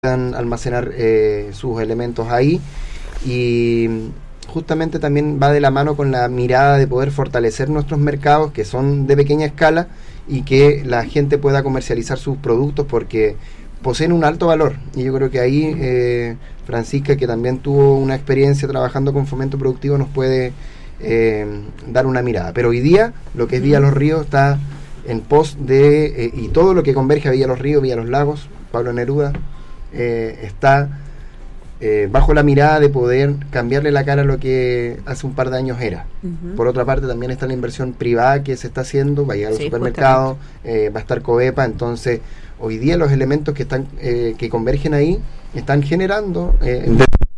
puedan almacenar sus elementos ahí, y justamente también va de la mano con la mirada de poder fortalecer nuestros mercados, que son de pequeña escala, y que la gente pueda comercializar sus productos porque poseen un alto valor. Y yo creo que ahí Francisca, que también tuvo una experiencia trabajando con fomento productivo, nos puede dar una mirada. Pero hoy día lo que es Villa Los Ríos está en pos de y todo lo que converge a Villa Los Ríos, Villa Los Lagos, Pablo Neruda, está bajo la mirada de poder cambiarle la cara a lo que hace un par de años era. Por otra parte, también está la inversión privada que se está haciendo, va a llegar al supermercado, va a estar Covepa. Entonces hoy día los elementos que están que convergen ahí están generando